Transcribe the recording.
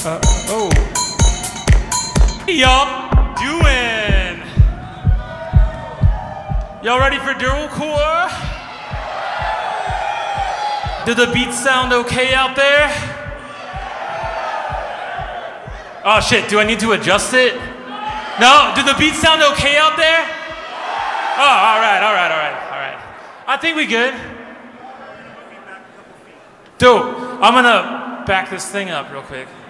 Oh. Hey, y'all doing? Y'all ready for dualcore? Do the beats sound okay out there? Oh shit, do I need to adjust it? No? Do the beats sound okay out there? Oh, alright. I think we good. Dope. I'm gonna back this thing up real quick.